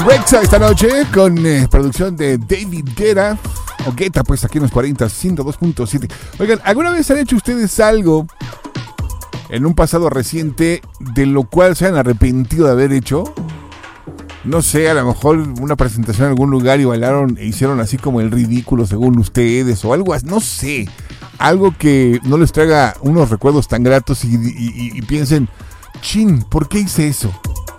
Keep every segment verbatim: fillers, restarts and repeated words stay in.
Rexa esta noche con eh, producción de David Guetta, o Guetta, pues aquí en los cuarenta, ciento dos punto siete. Oigan, ¿alguna vez han hecho ustedes algo en un pasado reciente de lo cual se han arrepentido de haber hecho? No sé, a lo mejor una presentación en algún lugar y bailaron e hicieron así como el ridículo según ustedes o algo así, no sé. Algo que no les traiga unos recuerdos tan gratos y, y, y, y piensen, chin, ¿por qué hice eso?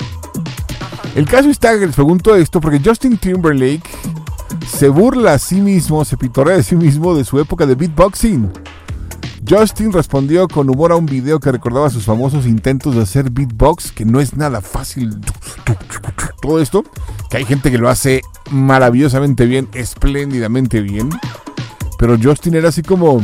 El caso está que les pregunto esto porque Justin Timberlake se burla a sí mismo, se pitorrea de sí mismo de su época de beatboxing. Justin respondió con humor a un video que recordaba sus famosos intentos de hacer beatbox, que no es nada fácil. Todo esto, que hay gente que lo hace maravillosamente bien, espléndidamente bien. Pero Justin era así como,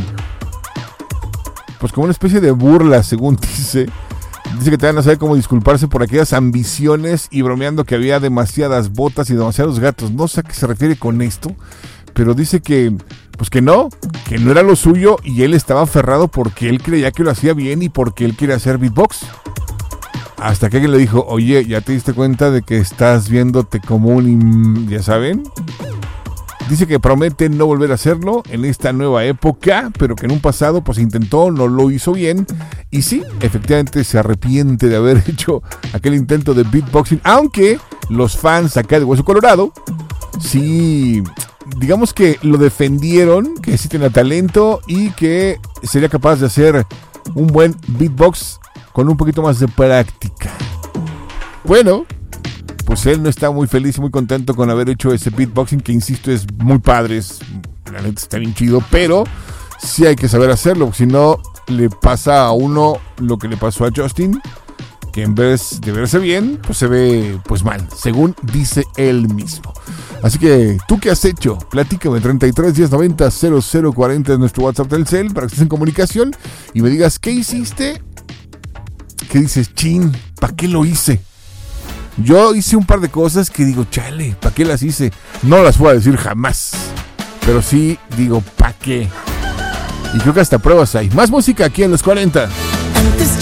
pues como una especie de burla, según dice. Dice que todavía no sabe cómo disculparse por aquellas ambiciones y bromeando que había demasiadas botas y demasiados gatos. No sé a qué se refiere con esto, pero dice que, pues que no, que no era lo suyo y él estaba aferrado porque él creía que lo hacía bien y porque él quería hacer beatbox. Hasta que alguien le dijo, oye, ¿ya te diste cuenta de que estás viéndote como un, ya saben? Dice que promete no volver a hacerlo en esta nueva época, pero que en un pasado pues intentó, no lo hizo bien. Y sí, efectivamente se arrepiente de haber hecho aquel intento de beatboxing, aunque los fans acá de Hueso Colorado, sí, digamos que lo defendieron, que sí tenía talento y que sería capaz de hacer un buen beatbox con un poquito más de práctica. Bueno, pues él no está muy feliz y muy contento con haber hecho ese beatboxing, que insisto es muy padre, es, la neta está bien chido, pero sí hay que saber hacerlo, porque si no le pasa a uno lo que le pasó a Justin, que en vez de verse bien, pues se ve pues mal, según dice él mismo. Así que, ¿tú qué has hecho? Platícame, treinta y tres, diez, noventa, cero cero cuarenta es nuestro WhatsApp del cel para que estés en comunicación y me digas, ¿qué hiciste? ¿Qué dices? Chin, ¿para qué lo hice? Yo hice un par de cosas que digo, chale, ¿para qué las hice? No las voy a decir jamás, pero sí digo, ¿para qué? Y creo que hasta pruebas hay. Más música aquí en los cuarenta. Antes